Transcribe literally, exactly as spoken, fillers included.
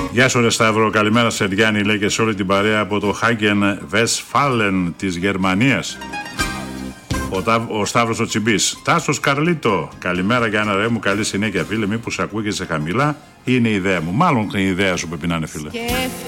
Γεια σου ρε Σταύρο, καλημέρα σε Γιάννη, λέει και σε όλη την παρέα από το Hagen Westfalen της Γερμανίας. Ο, Ταβ, ο Σταύρος ο Τσιμπής. Τάσος Καρλίτο, καλημέρα Γιάννα ρε μου, καλή συνέχεια φίλε, μήπως ακούγεσαι χαμηλά, είναι η ιδέα μου. Μάλλον η ιδέα σου πρέπει να είναι φίλε.